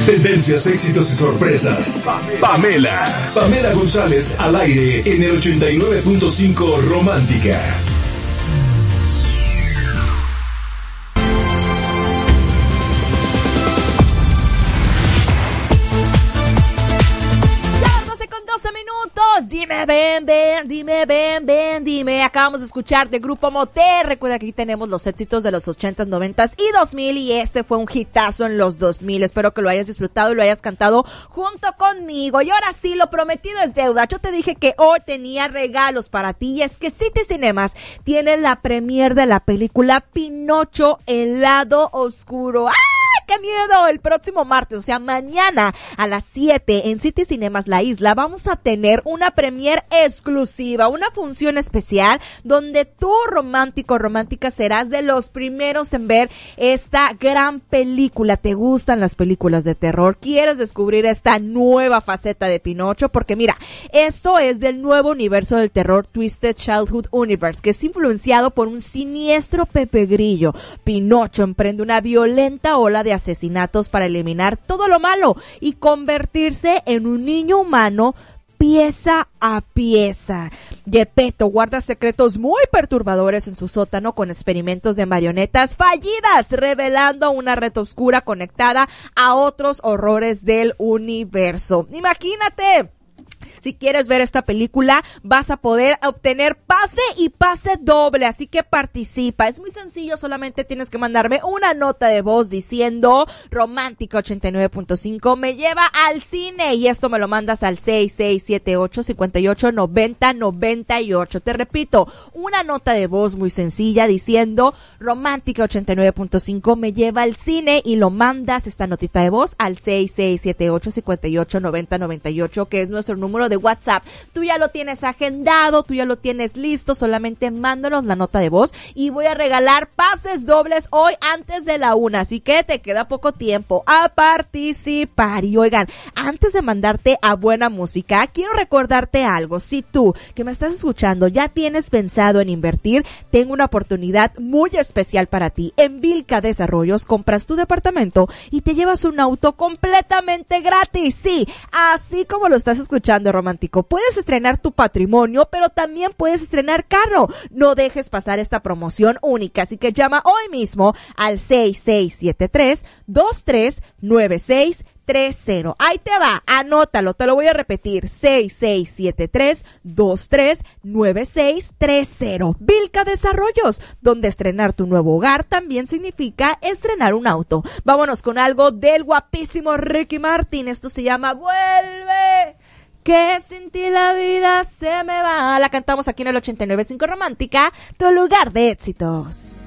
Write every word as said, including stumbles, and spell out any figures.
Tendencias, éxitos y sorpresas. Pamela. Pamela González al aire en el ochenta y nueve punto cinco Romántica. Dime, ven, ven, dime, ven, ven, dime. Acabamos de escuchar de Grupo Motel. Recuerda que aquí tenemos los éxitos de los ochentas, noventas y dos mil. Y este fue un hitazo en los dos mil. Espero que lo hayas disfrutado y lo hayas cantado junto conmigo. Y ahora sí, lo prometido es deuda. Yo te dije que hoy tenía regalos para ti. Y es que City Cinemas tiene la premier de la película Pinocho, el lado oscuro. ¡Ah! ¡Qué miedo! El próximo martes, o sea, mañana a las siete en City Cinemas La Isla vamos a tener una premier exclusiva, una función especial donde tú, romántico, romántica, serás de los primeros en ver esta gran película. ¿Te gustan las películas de terror? ¿Quieres descubrir esta nueva faceta de Pinocho? Porque mira, esto es del nuevo universo del terror Twisted Childhood Universe, que es influenciado por un siniestro Pepe Grillo. Pinocho emprende una violenta ola de asesinatos para eliminar todo lo malo y convertirse en un niño humano pieza a pieza. Geppetto guarda secretos muy perturbadores en su sótano con experimentos de marionetas fallidas, revelando una red oscura conectada a otros horrores del universo. Imagínate. Si quieres ver esta película, vas a poder obtener pase y pase doble, así que participa. Es muy sencillo, solamente tienes que mandarme una nota de voz diciendo Romántica ochenta y nueve punto cinco me lleva al cine, y esto me lo mandas al seis seis siete ocho, cinco ocho, nueve cero nueve ocho. Te repito, una nota de voz muy sencilla diciendo Romántica ochenta y nueve punto cinco me lleva al cine, y lo mandas esta notita de voz al seis seis siete ocho, cinco ocho, nueve cero nueve ocho, que es nuestro número de WhatsApp. Tú ya lo tienes agendado, tú ya lo tienes listo, solamente mándanos la nota de voz y voy a regalar pases dobles hoy antes de la una, así que te queda poco tiempo a participar. Y oigan, antes de mandarte a buena música, quiero recordarte algo. Si tú que me estás escuchando ya tienes pensado en invertir, tengo una oportunidad muy especial para ti. En Vilca Desarrollos compras tu departamento y te llevas un auto completamente gratis. Sí, así como lo estás escuchando, romántico. Puedes estrenar tu patrimonio, pero también puedes estrenar carro. No dejes pasar esta promoción única, así que llama hoy mismo al seis seis siete tres, dos tres nueve seis tres cero. Ahí te va, anótalo, te lo voy a repetir, seis seis siete tres, dos tres nueve seis tres cero. Vilca Desarrollos, donde estrenar tu nuevo hogar también significa estrenar un auto. Vámonos con algo del guapísimo Ricky Martin. Esto se llama Vuelve, que sin ti la vida se me va. La cantamos aquí en el ochenta y nueve punto cinco Romántica, tu lugar de éxitos.